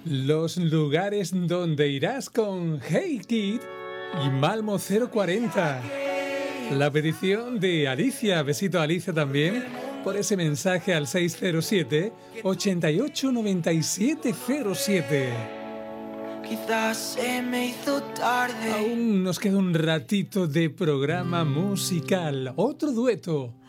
Los lugares donde irás con Hey Kid y Malmo 040. La petición de Alicia, besito a Alicia también, por ese mensaje al 607 88 97 07. Quizás se me hizo tarde. Aún nos queda un ratito de programa musical. Otro dueto